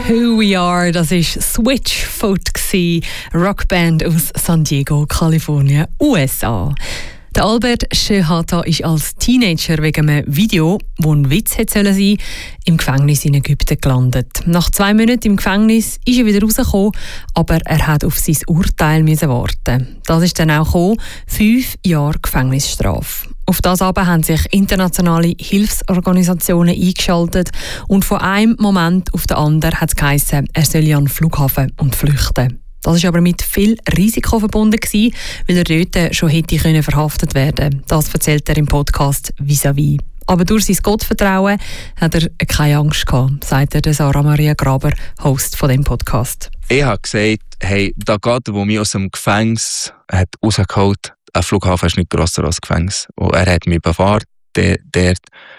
Who We Are, das war Switchfoot, Rockband aus San Diego, Kalifornien, USA. Der Albert Shehata ist als Teenager wegen einem Video, das ein Witz hätte sein sollen, im Gefängnis in Ägypten gelandet. Nach 2 Monaten im Gefängnis ist er wieder rausgekommen, aber er hat auf sein Urteil warten. Das ist dann auch gekommen, 5 Jahre Gefängnisstrafe. Auf das aber haben sich internationale Hilfsorganisationen eingeschaltet und von einem Moment auf den anderen hat es geheißen, er soll an den Flughafen und flüchten. Das war aber mit viel Risiko verbunden, weil er dort schon hätte verhaftet werden können. Das erzählt er im Podcast «Vis-à-vis». Aber durch sein Gottvertrauen hat er keine Angst gehabt, sagt er Sarah Maria Graber, Host von dem Podcast. Ich habe gesagt, hey, der Gott, der mich aus dem Gefängnis hat rausgeholt, ein Flughafen ist nicht grosser als Gefängnis. Und er hat mich bewahren dort.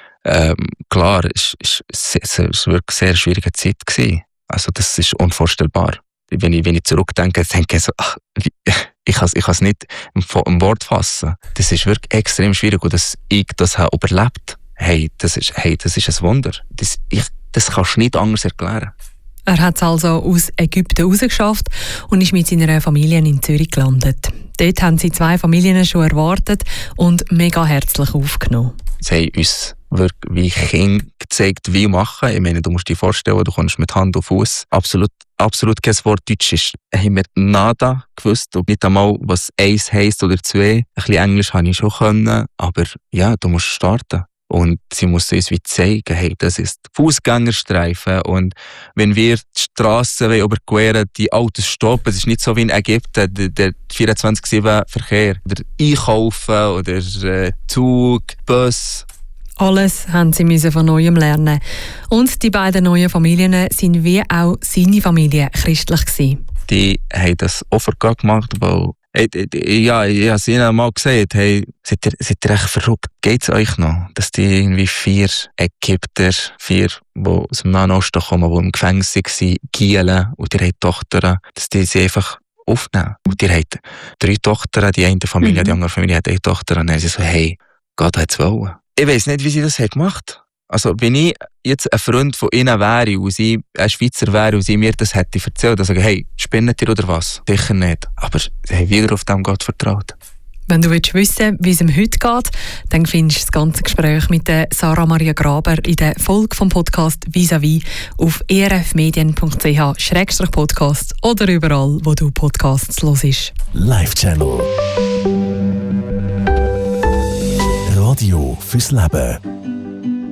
Klar, es war wirklich eine sehr schwierige Zeit gewesen. Also das ist unvorstellbar. Wenn ich zurückdenke, denke ich so, ich kann es nicht im Wort fassen. Das ist wirklich extrem schwierig und dass ich das habe überlebt. Das ist ein Wunder. Das kannst du nicht anders erklären. Er hat es also aus Ägypten rausgeschafft und ist mit seiner Familie in Zürich gelandet. Dort haben sie 2 Familien schon erwartet und mega herzlich aufgenommen. Sie haben uns wirklich wie Kinder gezeigt, wie machen. Ich meine, du musst dir vorstellen, du kommst mit Hand und Fuß. Absolut kein Wort Deutsch ist. Haben wir nada gewusst und nicht einmal, was 1 heisst oder 2. Ein bisschen Englisch habe ich schon können, aber ja, du musst starten. Und sie mussten uns wie zeigen, hey, das ist Fußgängerstreifen. Und wenn wir die Strassen überqueren, die Autos stoppen, es ist nicht so wie in Ägypten, der 24/7-Verkehr. Oder Einkaufen oder Zug, Bus. Alles haben sie von Neuem lernen. Und die beiden neuen Familien sind wie auch seine Familie christlich gewesen. Die haben das Opfer gemacht, weil ich habe es ihnen mal gesagt, hey, seid ihr echt verrückt? Geht's euch noch? Dass die irgendwie 4 Ägypter, 4, die aus dem Nahen Osten kommen, die im Gefängnis waren, gielen und die haben Tochter, dass die sie einfach aufnehmen. Und die haben 3 Tochter, die eine Familie, die andere Familie hat 1 Tochter. Und dann sie so, hey, Gott hat es wollen. Ich weiss nicht, wie sie das gemacht haben. Also, wenn ich jetzt ein Freund von ihnen wäre und sie ein Schweizer wäre und sie mir das hätte erzählt, dann sage ich, hey, spinnet ihr oder was? Sicher nicht. Aber sie haben wieder auf dem Gott vertraut. Wenn du wissen willst, wie es ihm heute geht, dann findest du das ganze Gespräch mit der Sarah Maria Graber in der Folge vom Podcast «Vis-à-vis» auf erfmedien.ch/podcast oder überall, wo du Podcasts hörst. Live Channel. Radio fürs Leben.